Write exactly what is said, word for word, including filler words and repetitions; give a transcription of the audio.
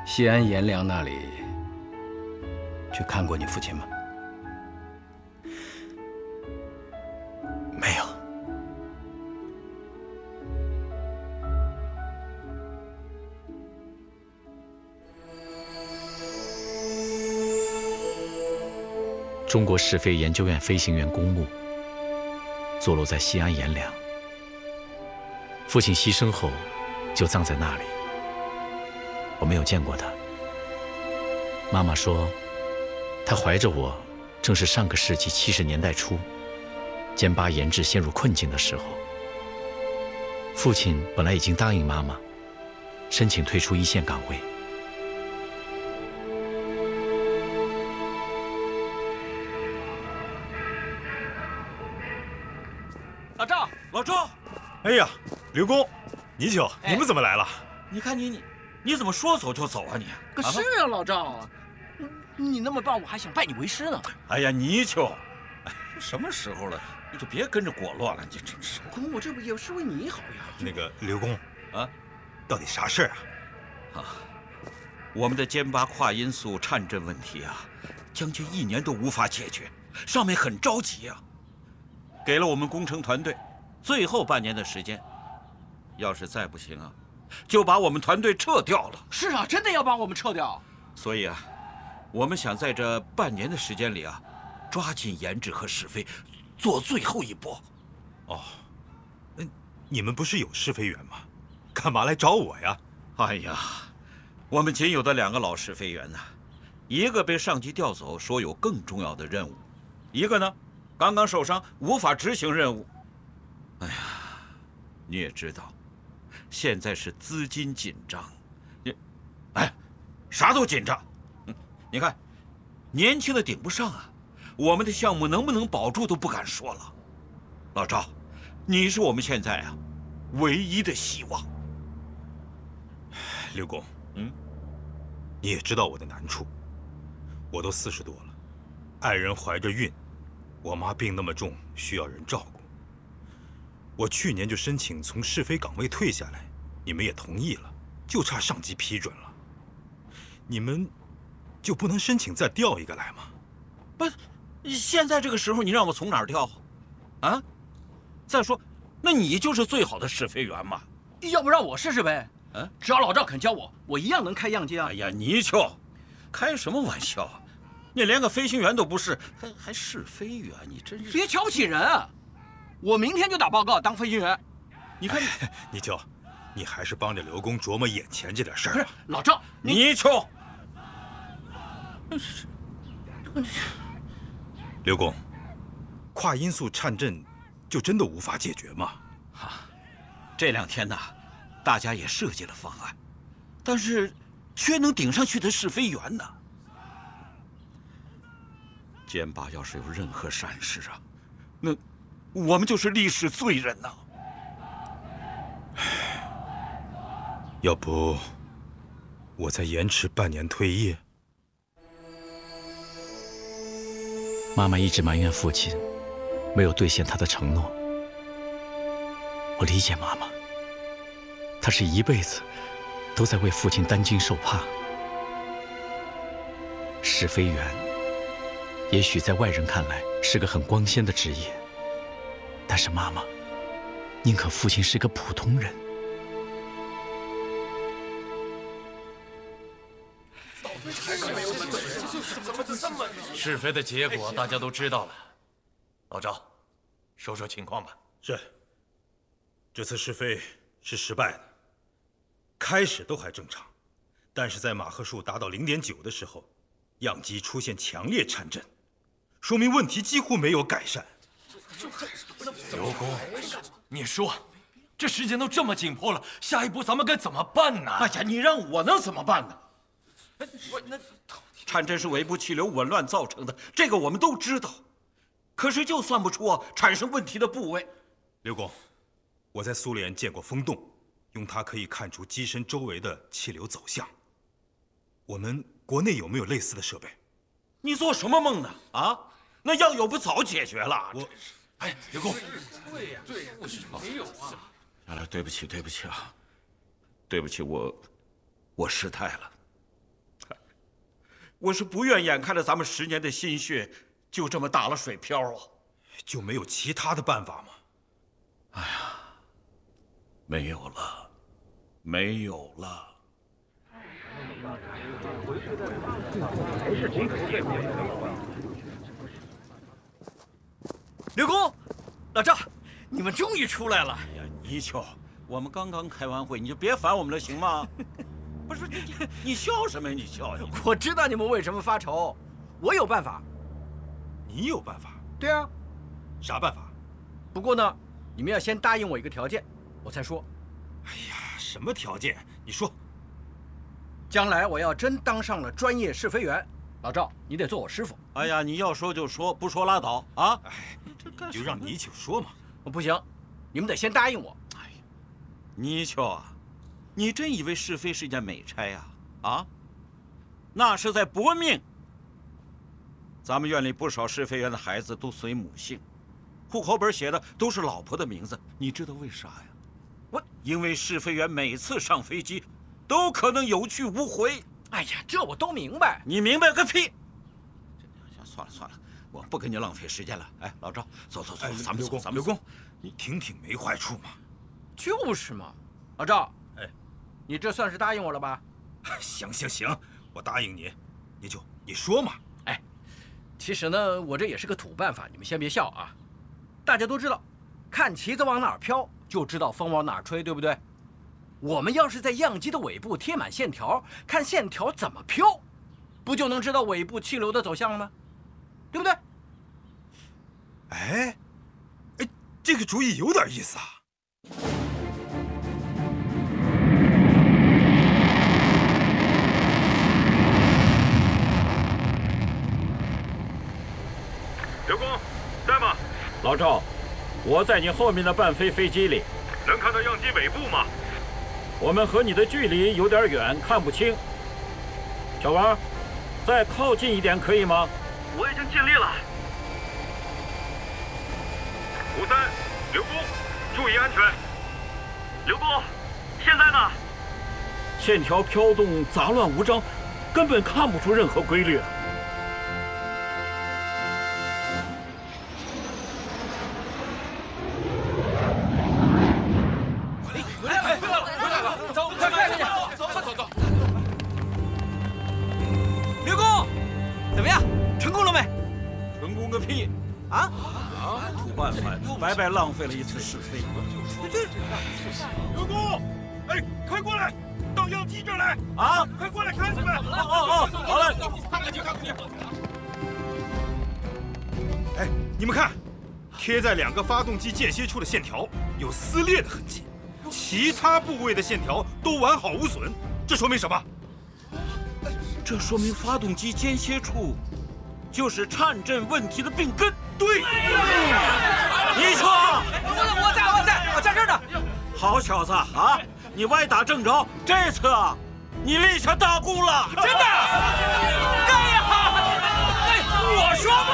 西安阎良那里去看过你父亲吗？ 没有。中国试飞研究院飞行员公墓坐落在西安阎良。父亲牺牲后就葬在那里。我没有见过他。妈妈说，他怀着我，正是上个世纪七十年代初，歼八研制陷入困境的时候。父亲本来已经答应妈妈，申请退出一线岗位。 老赵， 老赵， 哎呀，刘工、泥鳅，你们怎么来了？ 你看你你你怎么说走就走啊你？ 可是啊，老赵，你那么棒，我还想拜你为师呢。 哎呀，泥鳅，哎，什么时候了，你就别跟着裹乱了，你真是。 可我这不也是为你好呀？ 那个刘工， 啊， 到底啥事儿啊？ 啊，我们的歼八跨音速颤振问题啊，将近一年都无法解决，上面很着急啊。给了我们工程团队最后半年的时间，要是再不行啊，就把我们团队撤掉了。 是啊，真的要把我们撤掉。 所以啊，我们想在这半年的时间里啊，抓紧研制和试飞，做最后一波。 哦，那你们不是有试飞员吗？干嘛来找我呀？ 哎呀，我们仅有的两个老试飞员呢，一个被上级调走，说有更重要的任务；一个呢，刚刚受伤，无法执行任务。哎呀，你也知道，现在是资金紧张，你，哎，啥都紧张。嗯，你看，年轻的顶不上啊，我们的项目能不能保住都不敢说了。老赵，你是我们现在啊唯一的希望。 刘工， 嗯， 你也知道我的难处，我都四十多了，爱人怀着孕，我妈病那么重，需要人照顾。我去年就申请从试飞岗位退下来，你们也同意了，就差上级批准了。你们就不能申请再调一个来吗？ 不，现在这个时候你让我从哪儿调啊？再说，那你就是最好的试飞员嘛。 要不让我试试呗？ 嗯， 只要老赵肯教我，我一样能开样机啊。 哎呀，泥鳅，开什么玩笑啊！你连个飞行员都不是，还还试飞员，你真是…… 别瞧不起人啊！我明天就打报告当飞行员。 你看， 哎、泥鳅，你还是帮着刘工琢磨眼前这点事儿吧。 不是，老赵， 泥鳅。 刘工，跨音速颤振就真的无法解决吗？ 啊，这两天呢，大家也设计了方案，但是缺能顶上去的试飞员呢。歼八要是有任何闪失啊，那我们就是历史罪人呐。 要不我再延迟半年退役？ 妈妈一直埋怨父亲没有兑现他的承诺。我理解妈妈，她是一辈子都在为父亲担惊受怕。试飞员也许在外人看来是个很光鲜的职业，但是妈妈宁可父亲是个普通人。 试飞的结果大家都知道了，老赵，说说情况吧。 是，这次试飞是失败的，开始都还正常，但是在马赫数达到零点九的时候，样机出现强烈颤振，说明问题几乎没有改善。 刘工，你说，这时间都这么紧迫了，下一步咱们该怎么办呢？ 哎呀，你让我能怎么办呢？我那颤振是尾部气流紊乱造成的，这个我们都知道，可是就算不出啊产生问题的部位。 刘工，我在苏联见过风洞，用它可以看出机身周围的气流走向。我们国内有没有类似的设备？ 你做什么梦呢？啊，那要有不早解决了。 我， 哎，刘工， 对呀，对呀，没有啊。 来来，对不起，对不起啊，对不起，我我失态了。 我是不愿眼看着咱们十年的心血就这么打了水漂啊！ 就没有其他的办法吗？ 哎呀，没有了，没有了。 刘公，老赵，你们终于出来了。 哎呀，泥鳅，我们刚刚开完会，你就别烦我们了，行吗？不是你你你笑什么呀？你笑你！ 我知道你们为什么发愁，我有办法。 你有办法？ 对啊， 啥办法？ 不过呢，你们要先答应我一个条件，我才说。 哎呀，什么条件？你说。 将来我要真当上了专业试飞员，老赵，你得做我师傅。 哎呀，你要说就说，不说拉倒啊！ 哎，你就让泥鳅说嘛。 我不行，你们得先答应我。 哎呀，泥鳅啊，你真以为试飞是一件美差呀？啊，那是在搏命。咱们院里不少试飞员的孩子都随母姓，户口本写的都是老婆的名字，你知道为啥呀？ 我因为试飞员每次上飞机都可能有去无回。 哎呀，这我都明白。 你明白个屁！算了算了，我不跟你浪费时间了。哎，老赵，走走走， 哎， 咱们走， 刘公， 咱们刘公，你听听没坏处嘛。 就是嘛，老赵， 哎， 你这算是答应我了吧？ 行行行，我答应你，你就你说嘛。 哎，其实呢，我这也是个土办法，你们先别笑啊。大家都知道，看旗子往哪儿飘，就知道风往哪儿吹，对不对？我们要是在样机的尾部贴满线条，看线条怎么飘，不就能知道尾部气流的走向了吗？对不对？ 哎，哎，这个主意有点意思啊。 刘工，在吗？ 老赵，我在你后面的伴飞飞机里， 能看到样机尾部吗？ 我们和你的距离有点远，看不清。小王，再靠近一点可以吗？ 我已经尽力了。五三，刘工，注意安全。刘工，现在呢？ 线条飘动，杂乱无章，根本看不出任何规律。 刘公，怎么样？成功了没？ 成功个屁！ 啊？ 啊，土办法，白白浪费了一次试飞。 刘公，哎，快过来，到样机这儿来啊！ 快过来看看。 哦哦哦，好嘞。 看看去，看看去。哎，你们看，贴在两个发动机间歇处的线条有撕裂的痕迹，其他部位的线条都完好无损，这说明什么？ 这说明发动机间歇处就是颤振问题的病根。 对， 你说， 我我在我在我在这儿呢。 好小子啊！你歪打正着，这次啊，你立下大功了， 真的。哎呀，哎，我说。